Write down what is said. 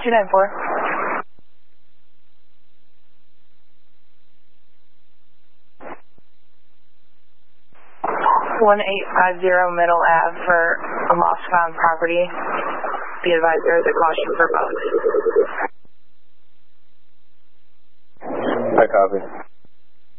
294. 1850 Middle Ave for a lost found property. Be advised there is a caution for both.